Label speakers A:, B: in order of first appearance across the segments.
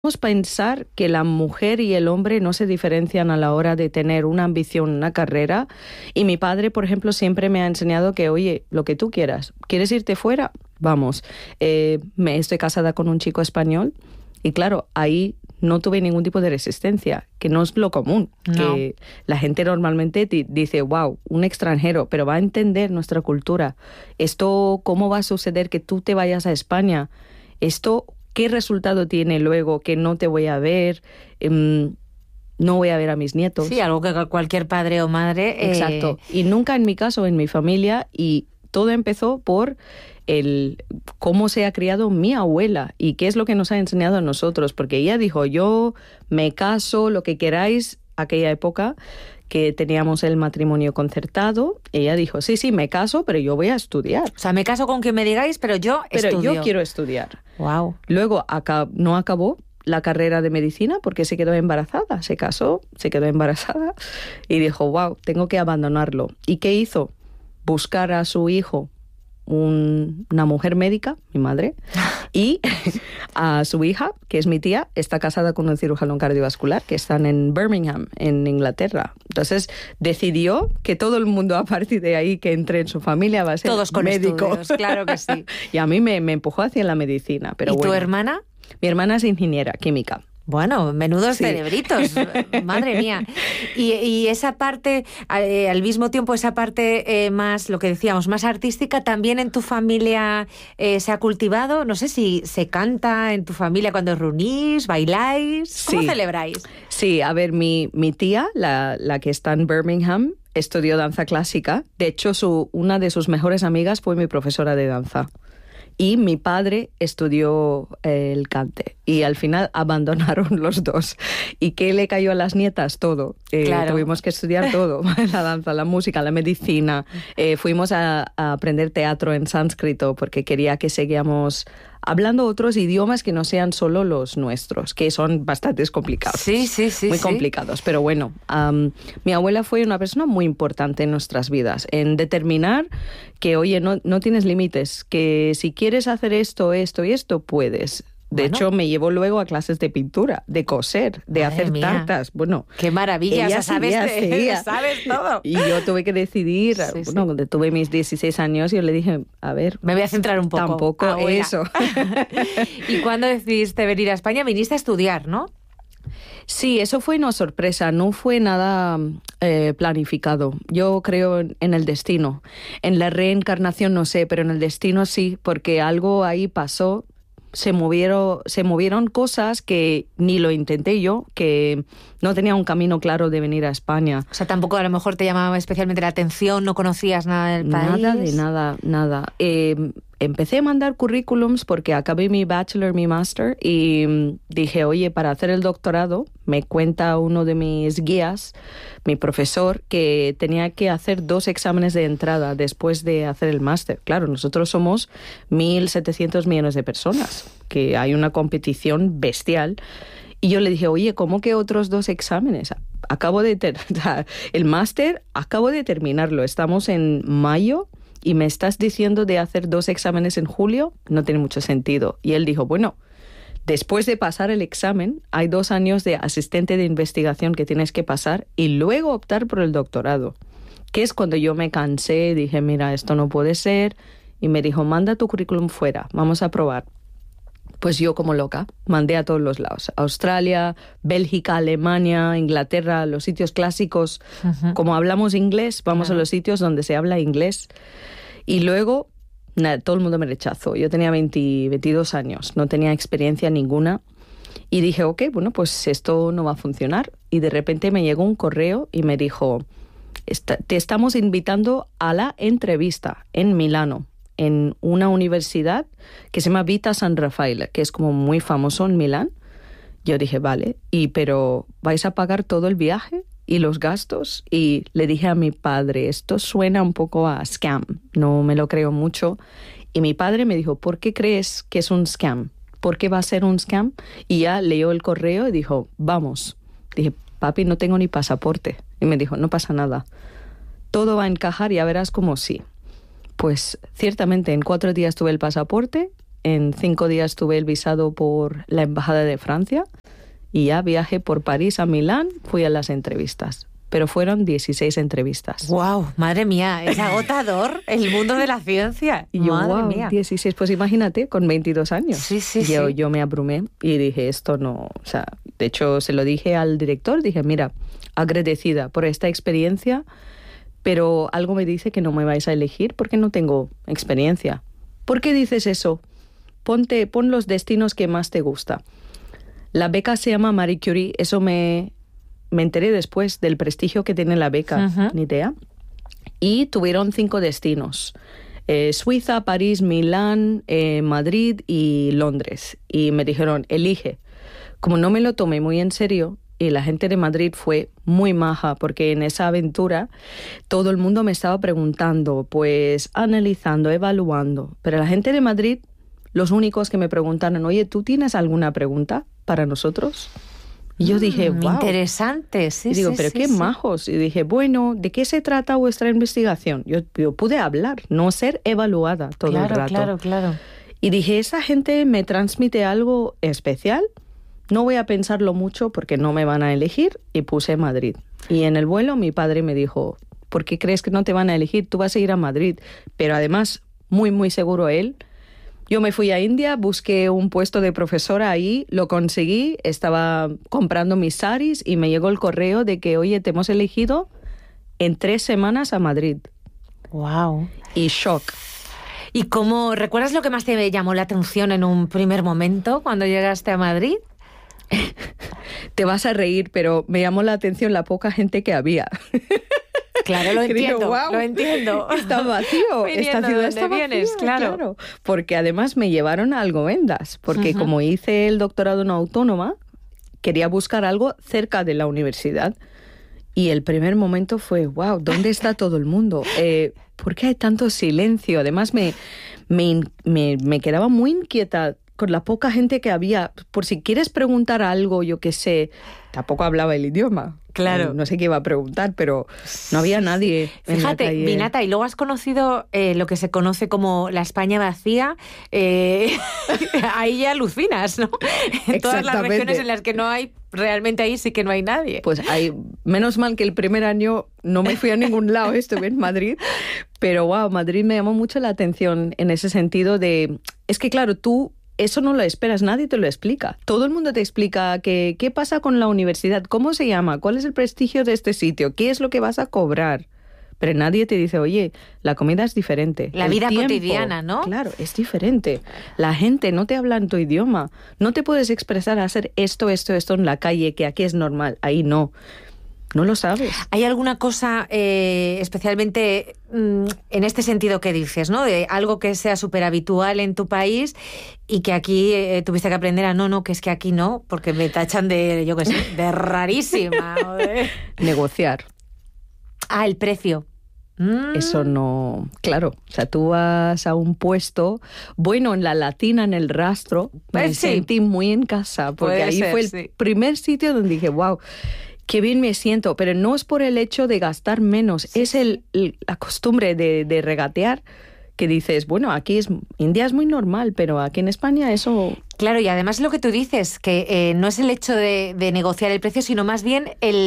A: pensar que la mujer y el hombre no se diferencian a la hora de tener una ambición, una carrera. Y mi padre, por ejemplo, siempre me ha enseñado que, oye, lo que tú quieras. ¿Quieres irte fuera? Vamos. Estoy casada con un chico español y claro, ahí no tuve ningún tipo de resistencia, que no es lo común. No. Que la gente normalmente dice, wow, un extranjero, pero va a entender nuestra cultura. Esto, ¿cómo va a suceder que tú te vayas a España? Esto, ¿qué resultado tiene luego que no te voy a ver? No voy a ver a mis nietos.
B: Sí, algo que cualquier padre o madre...
A: Exacto. Y nunca en mi caso, en mi familia, y todo empezó por cómo se ha criado mi abuela y qué es lo que nos ha enseñado a nosotros, porque ella dijo, yo me caso, lo que queráis, aquella época que teníamos el matrimonio concertado, ella dijo, sí, me caso, pero yo voy a estudiar.
B: O sea, me caso con quien me digáis, pero yo estudio.
A: Yo quiero estudiar.
B: Wow.
A: Luego no acabó la carrera de medicina porque se quedó embarazada, se casó, se quedó embarazada y dijo, wow, tengo que abandonarlo. ¿Y qué hizo? Buscar a su hijo una mujer médica, mi madre, y a su hija, que es mi tía, está casada con un cirujano cardiovascular que están en Birmingham, en Inglaterra. Entonces decidió que todo el mundo a partir de ahí que entre en su familia va a ser
B: todos con
A: médicos.
B: Estudios, claro que sí.
A: Y a mí me empujó hacia la medicina. Pero
B: ¿Y
A: bueno,
B: tu hermana?
A: Mi hermana es ingeniera química.
B: Bueno, menudos cerebritos, madre mía. Y esa parte, al mismo tiempo, esa parte más, lo que decíamos, más artística, ¿también en tu familia se ha cultivado? No sé si se canta en tu familia cuando os reunís, bailáis, ¿cómo celebráis?
A: Sí, a ver, mi tía, la que está en Birmingham, estudió danza clásica. De hecho, una de sus mejores amigas fue mi profesora de danza. Y mi padre estudió el cante y al final abandonaron los dos. ¿Y qué le cayó a las nietas? Todo.
B: Claro.
A: Tuvimos que estudiar todo, la danza, la música, la medicina. Fuimos a aprender teatro en sánscrito porque quería que seguíamos hablando otros idiomas que no sean solo los nuestros, que son bastante complicados.
B: Sí.
A: Muy complicados. Pero bueno, mi abuela fue una persona muy importante en nuestras vidas, en determinar que, oye, no tienes límites, que si quieres hacer esto y esto, puedes. De hecho, me llevó luego a clases de pintura, de coser, de hacer tartas. Bueno,
B: ¡qué maravilla!
A: Ella
B: sabes todo.
A: Y yo tuve que decidir, cuando tuve mis 16 años, yo le dije, a ver...
B: Me voy a centrar un poco.
A: Tampoco eso.
B: ¿Y cuándo decidiste venir a España? Viniste a estudiar, ¿no?
A: Sí, eso fue una sorpresa, no fue nada planificado. Yo creo en el destino. En la reencarnación no sé, pero en el destino sí, porque algo ahí pasó. Se movieron cosas que ni lo intenté yo, que no tenía un camino claro de venir a España.
B: O sea, tampoco a lo mejor te llamaba especialmente la atención, no conocías nada del país.
A: Nada. Empecé a mandar currículums porque acabé mi bachelor, mi master, y dije, oye, para hacer el doctorado, me cuenta uno de mis guías, mi profesor, que tenía que hacer 2 exámenes de entrada después de hacer el máster. Claro, nosotros somos 1.700 millones de personas, que hay una competición bestial. Y yo le dije, oye, ¿cómo que otros 2 exámenes? El máster acabo de terminarlo, estamos en mayo, y me estás diciendo de hacer 2 exámenes en julio, no tiene mucho sentido. Y él dijo, bueno, después de pasar el examen, hay 2 años de asistente de investigación que tienes que pasar y luego optar por el doctorado. Que es cuando yo me cansé, dije, mira, esto no puede ser. Y me dijo, manda tu currículum fuera, vamos a probar. Pues yo como loca, mandé a todos los lados. Australia, Bélgica, Alemania, Inglaterra, los sitios clásicos. Uh-huh. Como hablamos inglés, vamos a los sitios donde se habla inglés. Y luego, todo el mundo me rechazó. Yo tenía 22 años, no tenía experiencia ninguna. Y dije, ok, bueno, pues esto no va a funcionar. Y de repente me llegó un correo y me dijo, te estamos invitando a la entrevista en Milano, en una universidad que se llama Vita San Raffaele, que es como muy famoso en Milán. Yo dije, vale, pero ¿vais a pagar todo el viaje y los gastos? Y le dije a mi padre, esto suena un poco a scam, no me lo creo mucho. Y mi padre me dijo, ¿por qué crees que es un scam? ¿Por qué va a ser un scam? Y ya leyó el correo y dijo, vamos. Dije, papi, no tengo ni pasaporte. Y me dijo, no pasa nada, todo va a encajar y ya verás como sí. Pues ciertamente en 4 días tuve el pasaporte En 5 días tuve el visado por la Embajada de Francia y ya viajé por París a Milán, fui a las entrevistas. Pero fueron 16 entrevistas.
B: ¡Wow! Madre mía, es agotador el mundo de la ciencia.
A: Y yo,
B: madre
A: wow,
B: mía.
A: 16, pues imagínate, con 22 años.
B: Sí.
A: Yo me abrumé y dije, esto no... O sea, de hecho, se lo dije al director, dije, mira, agradecida por esta experiencia, pero algo me dice que no me vais a elegir porque no tengo experiencia. ¿Por qué dices eso? Pon los destinos que más te gusta. La beca se llama Marie Curie, eso me enteré después del prestigio que tiene la beca, ni idea. Y tuvieron 5 destinos. Suiza, París, Milán, Madrid y Londres. Y me dijeron, elige. Como no me lo tomé muy en serio, y la gente de Madrid fue muy maja, porque en esa aventura todo el mundo me estaba preguntando, pues analizando, evaluando. Pero la gente de Madrid, los únicos que me preguntaron, oye, ¿tú tienes alguna pregunta para nosotros? Y yo dije, wow.
B: Interesante, sí.
A: Y digo, pero qué majos. Y dije, bueno, ¿de qué se trata vuestra investigación? Yo pude hablar, no ser evaluada todo el rato.
B: Claro.
A: Y dije, esa gente me transmite algo especial. No voy a pensarlo mucho porque no me van a elegir. Y puse Madrid. Y en el vuelo mi padre me dijo, ¿por qué crees que no te van a elegir? Tú vas a ir a Madrid. Pero además, muy, muy seguro él. Yo me fui a India, busqué un puesto de profesora ahí, lo conseguí, estaba comprando mis saris y me llegó el correo de que, oye, te hemos elegido en 3 semanas a Madrid.
B: Wow.
A: Y shock.
B: ¿Y cómo recuerdas lo que más te llamó la atención en un primer momento cuando llegaste a Madrid?
A: Te vas a reír, pero me llamó la atención la poca gente que había.
B: Claro, lo entiendo,
A: wow,
B: lo entiendo.
A: Está vacío, esta ciudad está vacía,
B: claro.
A: Porque además me llevaron a Alcobendas, porque como hice el doctorado en autónoma, quería buscar algo cerca de la universidad. Y el primer momento fue, wow, ¿dónde está todo el mundo? ¿Por qué hay tanto silencio? Además me quedaba muy inquieta con la poca gente que había. Por si quieres preguntar algo, yo qué sé, tampoco hablaba el idioma.
B: Claro.
A: No sé qué iba a preguntar, pero no había nadie en la calle.
B: Fíjate, Vinata, y luego has conocido lo que se conoce como la España vacía. Ahí ya alucinas, ¿no? En todas las regiones en las que no hay, realmente ahí sí que no hay nadie.
A: Pues menos mal que el primer año no me fui a ningún lado, estuve en Madrid. Pero wow, Madrid me llamó mucho la atención en ese sentido de... Es que claro, tú... Eso no lo esperas, nadie te lo explica. Todo el mundo te explica qué pasa con la universidad, cómo se llama, cuál es el prestigio de este sitio, qué es lo que vas a cobrar. Pero nadie te dice, oye, la comida es diferente.
B: La vida cotidiana, ¿no?
A: Claro, es diferente. La gente no te habla en tu idioma. No te puedes expresar a hacer esto en la calle, que aquí es normal. Ahí no. No lo sabes.
B: ¿Hay alguna cosa especialmente en este sentido que dices, ¿no? De algo que sea súper habitual en tu país y que aquí tuviste que aprender a no, que es que aquí no, porque me tachan de, yo qué sé, de rarísima. O de...
A: Negociar.
B: El precio.
A: Eso no... Claro, o sea, tú vas a un puesto, bueno, en la Latina, en el Rastro, me sentí muy en casa, porque ahí fue el primer sitio donde dije, wow, qué bien me siento, pero no es por el hecho de gastar menos, es la costumbre de regatear, que dices, bueno, India es muy normal, pero aquí en España eso...
B: Claro, y además lo que tú dices, que no es el hecho de negociar el precio, sino más bien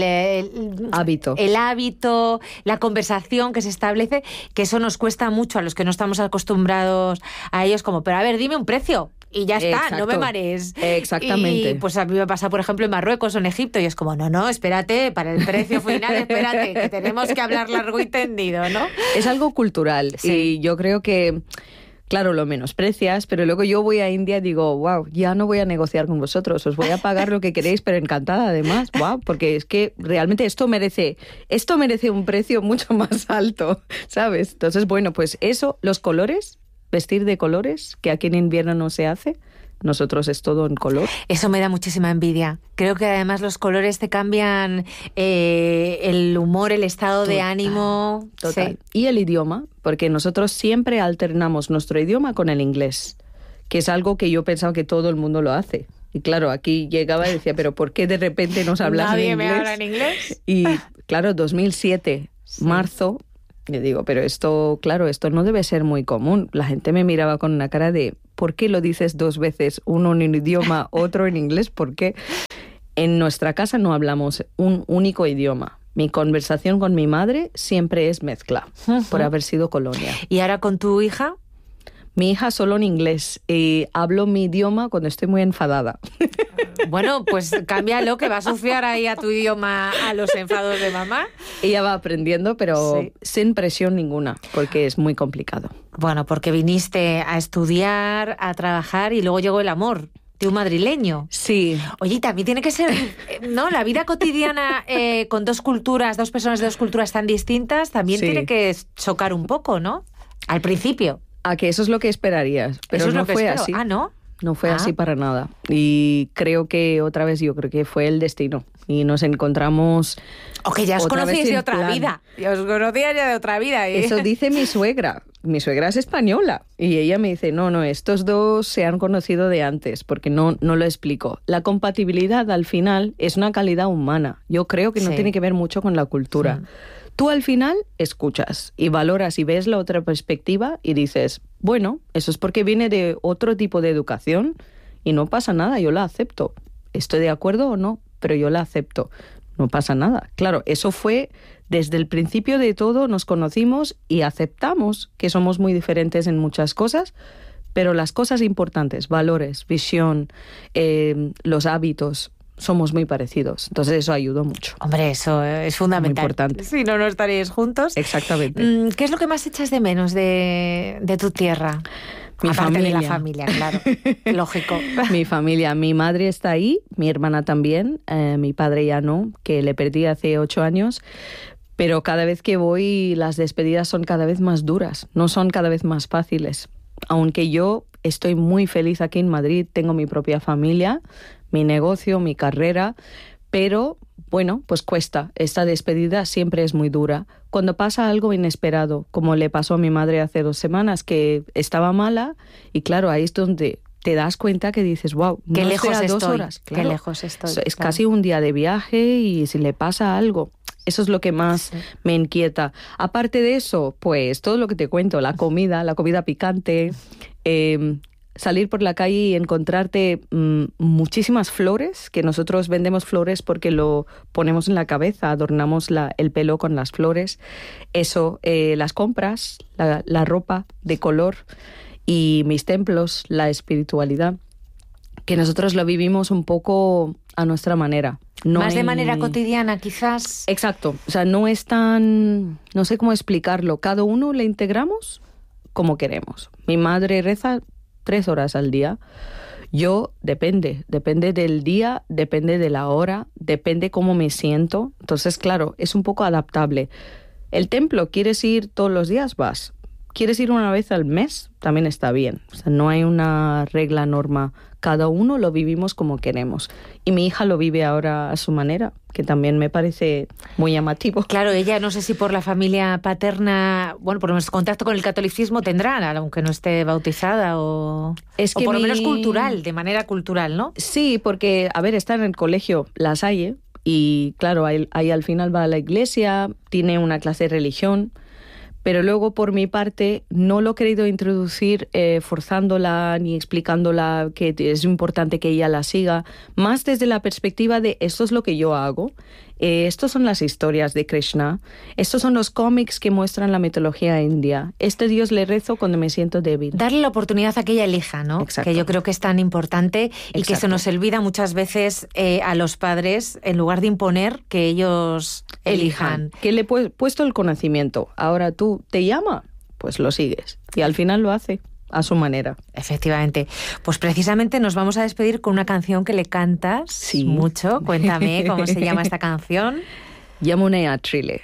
B: el
A: hábito.
B: El hábito, la conversación que se establece, que eso nos cuesta mucho a los que no estamos acostumbrados a ellos, como, pero a ver, dime un precio. Y ya está, exacto. No me marees.
A: Exactamente.
B: Y pues a mí me pasa, por ejemplo, en Marruecos o en Egipto, y es como, no, espérate, para el precio final, espérate, que tenemos que hablar largo y tendido, ¿no?
A: Es algo cultural, sí. Y yo creo que, claro, lo menosprecias, pero luego yo voy a India y digo, wow, ya no voy a negociar con vosotros, os voy a pagar lo que queréis, pero encantada además, wow, porque es que realmente esto merece un precio mucho más alto, ¿sabes? Entonces, bueno, pues eso, los colores... Vestir de colores, que aquí en invierno no se hace. Nosotros es todo en color.
B: Eso me da muchísima envidia. Creo que además los colores te cambian el humor, el estado de ánimo.
A: Total. Sí. Y el idioma, porque nosotros siempre alternamos nuestro idioma con el inglés, que es algo que yo pensaba que todo el mundo lo hace. Y claro, aquí llegaba y decía, pero ¿por qué de repente nos hablas en inglés?
B: ¿Nadie me habla en inglés?
A: Y claro, 2007, marzo... Yo digo, pero esto, claro, esto no debe ser muy común. La gente me miraba con una cara de, ¿por qué lo dices 2 veces? Uno en un idioma, otro en inglés, ¿por qué? En nuestra casa no hablamos un único idioma. Mi conversación con mi madre siempre es mezcla, por haber sido colonia.
B: ¿Y ahora con tu hija?
A: Mi hija solo en inglés. Hablo mi idioma cuando estoy muy enfadada.
B: Bueno, pues cámbialo, que va a asociar ahí a tu idioma a los enfados de mamá.
A: Ella va aprendiendo, pero sí, sin presión ninguna, porque es muy complicado.
B: Bueno, porque viniste a estudiar, a trabajar y luego llegó el amor de un madrileño.
A: Sí.
B: Oye, también tiene que ser, ¿no? La vida cotidiana con 2 culturas, 2 personas de 2 culturas tan distintas, también tiene que chocar un poco, ¿no? Al principio.
A: A que eso es lo que esperarías, pero
B: eso es
A: no
B: lo que
A: fue
B: espero.
A: así.
B: Ah, ¿no?
A: No fue así para nada. Y creo que otra vez, yo creo que fue el destino. Y nos encontramos...
B: O que ya os conocíais de otra vida. Ya os conocíais ya de otra vida.
A: Eso dice mi suegra. Mi suegra es española. Y ella me dice, no, estos 2 se han conocido de antes, porque no lo explico. La compatibilidad al final es una calidad humana. Yo creo que no tiene que ver mucho con la cultura. Tú al final escuchas y valoras y ves la otra perspectiva y dices, bueno, eso es porque viene de otro tipo de educación y no pasa nada, yo la acepto. ¿Estoy de acuerdo o no? Pero yo la acepto. No pasa nada. Claro, eso fue desde el principio de todo, nos conocimos y aceptamos que somos muy diferentes en muchas cosas, pero las cosas importantes, valores, visión, los hábitos, somos muy parecidos. Entonces eso ayudó mucho.
B: Hombre, eso es fundamental.
A: Muy importante.
B: Si no, no estaríais juntos.
A: Exactamente.
B: ¿Qué es lo que más echas de menos de tu tierra?
A: Mi
B: Aparte
A: familia.
B: de la familia, claro. Lógico.
A: Mi familia. Mi madre está ahí, mi hermana también, mi padre ya no, que le perdí hace 8 años. Pero cada vez que voy, las despedidas son cada vez más duras, no son cada vez más fáciles. Aunque yo estoy muy feliz aquí en Madrid, tengo mi propia familia, mi negocio, mi carrera, pero bueno, pues cuesta. Esta despedida siempre es muy dura. Cuando pasa algo inesperado, como le pasó a mi madre hace 2 semanas, que estaba mala, y claro, ahí es donde te das cuenta que dices, wow,
B: qué
A: no
B: lejos
A: será 2
B: estoy,
A: horas. Claro,
B: qué lejos estoy.
A: Es casi un día de viaje y si le pasa algo. Eso es lo que más me inquieta. Aparte de eso, pues todo lo que te cuento, la comida picante, salir por la calle y encontrarte muchísimas flores, que nosotros vendemos flores porque lo ponemos en la cabeza, adornamos el pelo con las flores. Eso, las compras, la ropa de color y mis templos, la espiritualidad, que nosotros lo vivimos un poco a nuestra manera.
B: Más de manera cotidiana, quizás.
A: Exacto. O sea, no es tan... No sé cómo explicarlo. Cada uno le integramos como queremos. Mi madre reza 3 horas al día. Yo, depende del día, depende de la hora, depende cómo me siento. Entonces, claro, es un poco adaptable. El templo, ¿quieres ir todos los días? Vas. ¿Quieres ir una vez al mes? También está bien. O sea, no hay una regla, norma. Cada uno lo vivimos como queremos. Y mi hija lo vive ahora a su manera, que también me parece muy llamativo.
B: Claro, ella no sé si por la familia paterna, bueno, por nuestro contacto con el catolicismo tendrá, aunque no esté bautizada, o por lo menos cultural, de manera cultural, ¿no?
A: Sí, porque, a ver, está en el colegio La Salle y, claro, ahí al final va a la iglesia, tiene una clase de religión. Pero luego, por mi parte, no lo he querido introducir forzándola ni explicándola que es importante que ella la siga, más desde la perspectiva de esto es lo que yo hago, estos son las historias de Krishna, estos son los cómics que muestran la mitología india, este Dios le rezo cuando me siento débil.
B: Darle la oportunidad a que ella elija, ¿no?
A: Exacto.
B: Que yo creo que es tan importante.
A: Exacto.
B: Y que se nos olvida muchas veces a los padres, en lugar de imponer, que ellos elijan.
A: Que le he puesto el conocimiento. Ahora tú te llama, pues lo sigues. Y al final lo hace a su manera.
B: Efectivamente. Pues precisamente nos vamos a despedir con una canción que le cantas mucho. Cuéntame cómo se llama esta canción.
A: Yamuna Trile.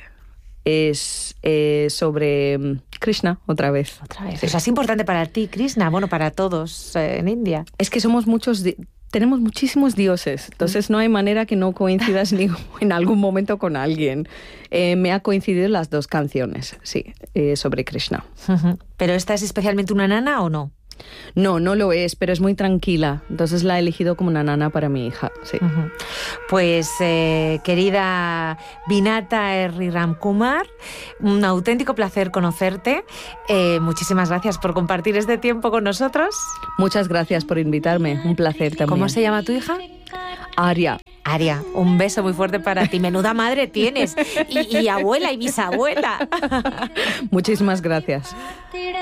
A: Es sobre Krishna, otra vez.
B: Sí. O sea, es importante para ti, Krishna, bueno, para todos en India.
A: Es que somos muchos... Tenemos muchísimos dioses, entonces no hay manera que no coincidas ni en algún momento con alguien. Me ha coincidido las 2 canciones, sí, sobre Krishna.
B: ¿Pero esta es especialmente una nana o no?
A: No, no lo es, pero es muy tranquila. Entonces la he elegido como una nana para mi hija, sí.
B: Uh-huh. Pues, querida Vinata Ramkumar, un auténtico placer conocerte. Muchísimas gracias por compartir este tiempo con nosotros.
A: Muchas gracias por invitarme, un placer también.
B: ¿Cómo se llama tu hija?
A: Aria.
B: Aria, un beso muy fuerte para ti. Menuda madre tienes. Y abuela y bisabuela.
A: Muchísimas gracias.